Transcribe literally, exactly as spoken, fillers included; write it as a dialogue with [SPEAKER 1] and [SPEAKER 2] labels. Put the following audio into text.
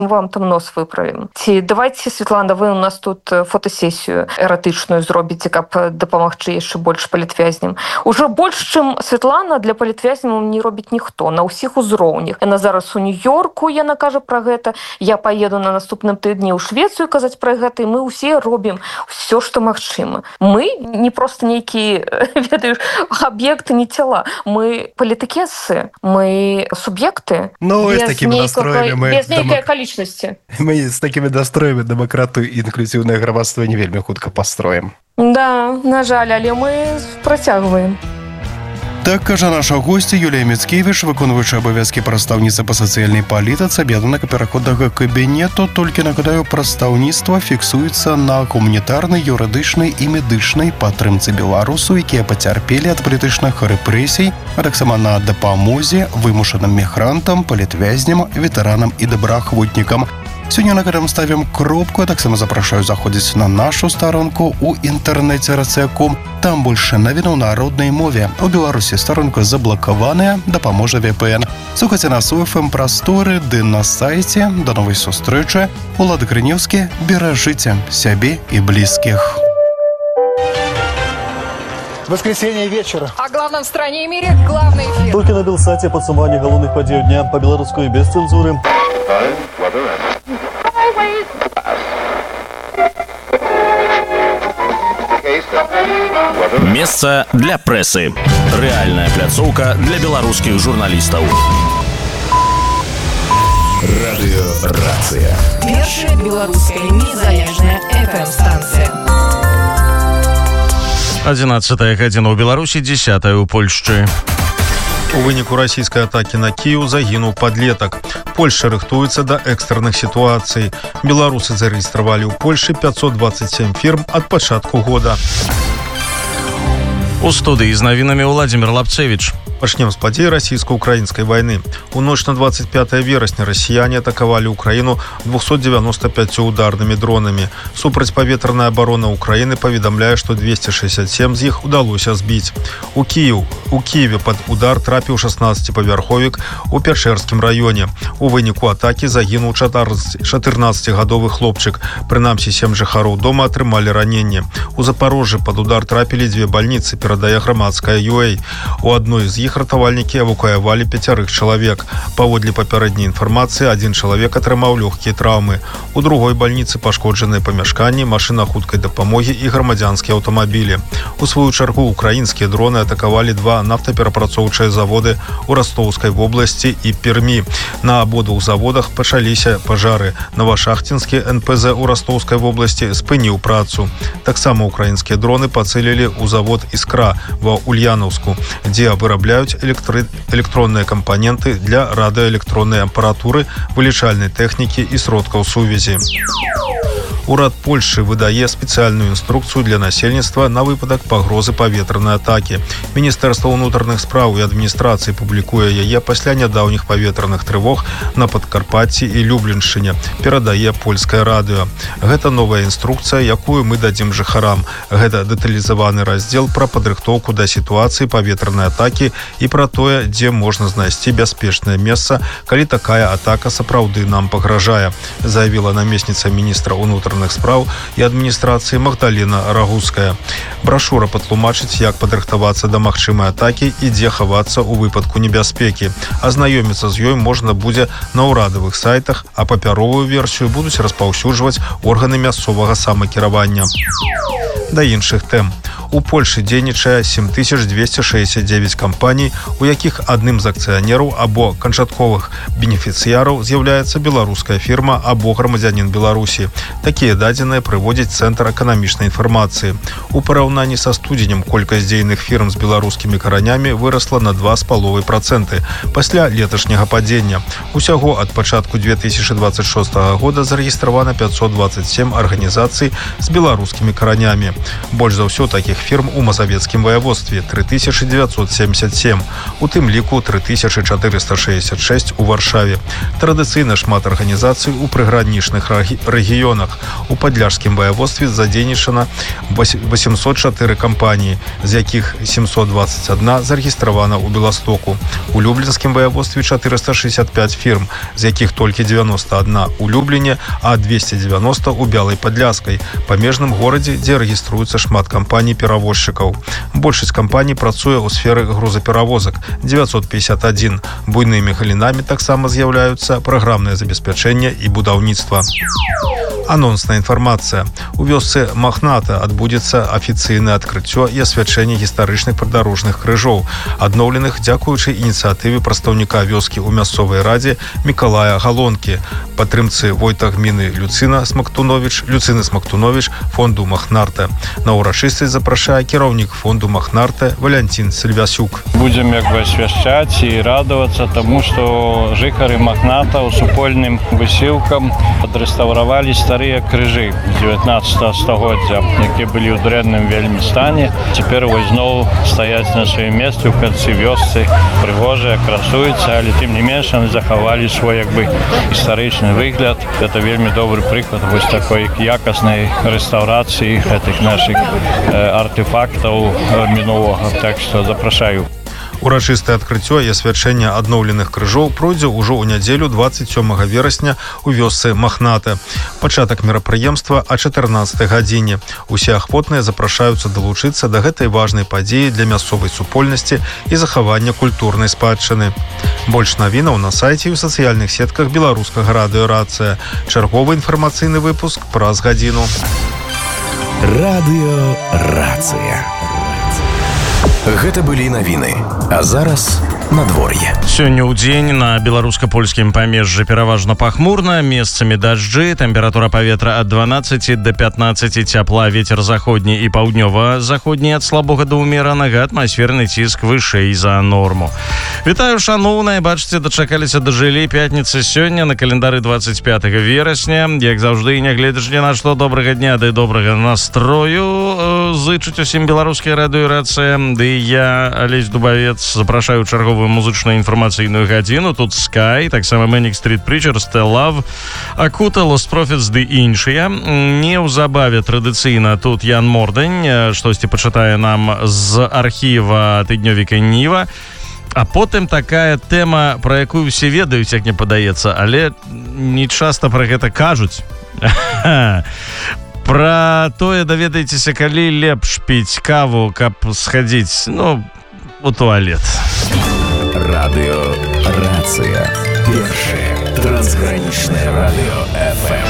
[SPEAKER 1] мы вам там нос выправім. Ці давайте, Светлана, вы у нас тут фотосесію эратычную зробіце, каб дапамагчы яшчэ больш палітвязням. Ужо больш, чым Светлана, для палітвязням не робіць ніхто на ўсіх узроўнях. Яна зараз у Нью-Йорку, яна кажа пра гэта. Я поеду на наступным тыдні ў Швецыю казаць пра гэта, і мы ўсе робім все, што магчыма. Мы не просто нейкія, ведаеш, аб'екты, не цела. Мы палітыкесы, мы суб'екты.
[SPEAKER 2] Ну, без, нейкого,
[SPEAKER 1] мы без нейкай акалічнасці.
[SPEAKER 2] Мы з такімі настроямі дэмакратыю і інклюзіўнае грамадства не вельмі хутка пастроім.
[SPEAKER 1] Да, на жаль, але мы працягваем.
[SPEAKER 2] Так кажа наша госця Юлія Міцкевіч, выконваючы абавязкі прадстаўніцы па сацыяльнай палітыцы аб'яднанага пераходнага кабінету. Толькі нагадаю, прадстаўніцтва фіксуецца на гуманітарнай, юрыдычнай і медычнай падтрымцы беларусаў, якія пацярпелі ад палітычных рэпрэсій, а таксама на дапамозе вымушаным мігрантам, палітвязням, ветэранам і добраахвотнікам. Сёння на гэтым ставім кропку, а таксама запрашаю заходзіць на нашу старонку ў інтэрнэце рацыяком. Там больше навінаў на роднай мове. У Беларусі старонка заблакаваная, дапаможа вэ пэ эн. Слухайце нас у эф эм прасторы ды на сайце. До новай сустрэчы. Улад Грынеўскі, беражыце сябе і блізкіх.
[SPEAKER 3] Воскресенье вечера.
[SPEAKER 4] О главном в стране и мире главный эфир.
[SPEAKER 3] Только на Белсате подсумование головных подей дня по-белорусски без цензуры.
[SPEAKER 5] Месца для прэсы. Рэальная пляцоўка для беларускіх журналістаў. Радыёрацыя.
[SPEAKER 4] Першая беларуская незалежная эф эм-станцыя.
[SPEAKER 5] одиннадцатая гадзіна ў Беларусі, дзесятая ў Польшчы.
[SPEAKER 6] У выніку расійскай атакі на Кіеў загінуў падлетак. Польша рыхтуецца да экстранных сітуацый. Беларусы зарэгістравалі ў Польшы пятьсот двадцать семь фірм ад пачатку года.
[SPEAKER 5] У студыі з навінамі Владзімір Лапцевіч.
[SPEAKER 6] Пачнем з падзей расійска-украінскай вайны. У ноч на двадцать пятое верасня расіяне атакавалі ўкраіну двухсот девяноста пятью ударнымі дронамі. Супрацьпаветраная абарона ўкраіны паведамляе, што двести шестьдесят семь з іх удалося збіць. У Кіеў у Кіеве пад удар трапіў шаснаццаціпавярховік у Пячэрскім раёне. У выніку атакі загінуў чатырнаццацігадовы хлопчык. Прынамсі, сем жыхароў дома атрымалі раненне. У Запарожжы пад удар трапілі дзве бальніцы, перадае грамадская ю эй. У адной з іх ратавальнікі эвакуявалі пяцярых чалавек. Паводле папярэдняй інфармацыі, адзін чалавек атрымаў лёгкія траўмы. У другой бальніцы пашкоджаныя памяшканні, машына хуткай дапамогі і грамадзянскія аўтамабілі. У сваю чаргу украінскія дроны атакавалі два нафтаперапрацоўчыя заводы ў Растоўскай вобласці і Пермі. На абодвух заводах пачаліся пажары. Новашахцінскі эн пэ зэ ў Растоўскай вобласці спыніў працу. Таксама украінскія дроны пацэлілі ў завод «Іскра» ва Ульянаўску, дзе вырабляюць электры... электронныя кампаненты для радыёэлектроннай апаратуры, вылічальнай тэхнікі і сродкаў сувязі. Урад Польшы выдае спецыяльную інструкцыю для насельніцтва на выпадак пагрозы паветранай атакі. Міністэрства ўнутраных спраў і адміністрацыі публікуе яе пасля нядаўніх паветраных трывог на Падкарпатці і Любліншчыне, перадае польскае радыё. Гэта новая інструкцыя, якую мы дадзім жыхарам. Гэта дэталізаваны раздзел пра падрыхтоўку да сітуацыі паветранай атакі і пра тое, дзе можна знайсці бяспечнае месца, калі такая атака сапраўды нам пагражае, заявіла намесніца міністра ўнутраных спраў і адміністрацыі Магдалена Рагуская. Брашура патлумачыць, як падрыхтавацца да магчымай атакі і дзе хавацца ў выпадку небяспекі. Азнаёміцца з ёй можна будзе на ўрадавых сайтах, а папяровую версію будуць распаўсюджваць органы мясцовага самакіравання. Да іншых тэм. У Польшы дзейнічае сем тысяч двести шестьдесят девять кампаній, у якіх адным з акцыянераў або канчатковых бенефіцыяраў з'яўляецца беларуская фірма або грамадзянін Беларусі. Такія дадзеныя прыводзіць Цэнтр эканамічнай інфармацыі. У параўнанні са студзенем колькасць дзейных фірм з беларускімі каранямі вырасла на два з паловай працэнты пасля леташняга падзення. Усяго ад пачатку две тысячи двадцать шестого года зарэгістравана пятьсот двадцать семь арганізацый з беларускімі каранямі. Больш за ўсё такіх фірм у Мазавецкім ваяводстве тры тысячы дзевяцьсот семьдесят семь, у тым ліку тры тысячы чатырыста шэсцьдзесят шэсць у Варшаве. Традыцыйна шмат арганізацый у прыгранічных рэгіёнах. У Падляшскім ваяводстве задзейнічана восемьсот чатыры кампаніі, з якіх семьсот двадцать одна зарэгістравана ў Беластоку. У Люблінскім ваяводстве чатырыста шэсцьдесят пять фірм, з якіх толькі девяносто одна у Любліне, а двести девяносто у Бялай Падляскай, памежным горадзе, дзе рэгіструецца шмат кампаній-перавозчыкаў. Большасць кампаній працуе ў сферы грузаперавозак девятьсот пятьдесят один. Буйнымі галінамі таксама з'яўляюцца праграмнае забеспячэнне і будаўніцтва. Анонсная інфармацыя. У вёсцы Махната адбудзецца афіцыйнае адкрыццё і асвячэнне гістарычных прыдарожных крыжоў, адноўленых дзякуючы ініцыятыве прадстаўніка вёскі ў мясцовай радзе Мікалая Галонкі, падтрымцы войта гміны Люцына Смактунович, Люцыны Смактунович фонду Махнарта. На ўрачыстасць запрашае кіраўнік фонду Махнарта Валянцін Сільвясюк.
[SPEAKER 7] Будзем як бы асвяшчаць і радавацца таму, што жыхары Махната ў супольным высілкам адрэстаўравалі старыя крыжы дзевятнаццатага стагоддзя, якія былі ў дрэнным вельмі стане. Цяпер вось зноў стаяць на сваім месцы ў канцы вёсцы, прыгожыя, красуюцца, але тым не менш яны захавалі свой як бы гістарычны выгляд. Это вельмі добры прыклад вось такой якаснай рэстаўрацыі гэтых нашых э, артефактаў мінулага. Так што запрашаю.
[SPEAKER 6] Урачыстае адкрыццё і асвячэнне адноўленых крыжоў пройдзе ўжо ў нядзелю двадцать сёмага верасня у вёсцы Махната. Пачатак мерапрыемства о чатырнаццатай гадзіне. Усе ахвотныя запрашаюцца далучыцца да гэтай важнай падзеі для мясцовай супольнасці і захавання культурнай спадчыны. Больш навінаў на сайце і ў сацыяльных сетках беларускага радыё «Рацыя». Чарговы інфармацыйны выпуск праз гадзіну.
[SPEAKER 5] Радыё «Рацыя». Гэта былі навіны. А зараз надвор'е.
[SPEAKER 8] Сёння ў дзень на беларуска-польскім памежжы пераважна пахмурна, месцамі дажджы, тэмпература паветра ад дванаццаці да пятнаццаці цяпла, вецер заходні і паўднёва-заходні ад слабога да ўмеранага, атмасферны ціск вышэй за норму. Вітаю, шаноўныя, бачыце, дачакаліся дажылі пятніцы сёння на календары двадцать пятага верасня. Як заўжды, нягледзячы на што, добрага дня ды добрага настрою зычыць усім беларускай радыё «Рацыя». Ды я, Алесь Дубавец, запрашаю чарговую музычную інфармацыйную гадзіну. Тут Sky, таксама Manic Street Preachers, Still Love, Акута, Lost Prophets ды іншыя. Неўзабаве традыцыйна тут Ян Мордань штосьці пачытае нам з архіва тыднёвіка Ніва. А потым такая тэма, пра якую ўсе ведаюць, як мне падаецца, але не часта пра гэта кажуць. Пра тое даведаецеся, калі лепш піць каву, каб схадзіць, ну, у туалет.
[SPEAKER 5] Радыё «Рацыя». Першае трансгранічнае радыё эф эм.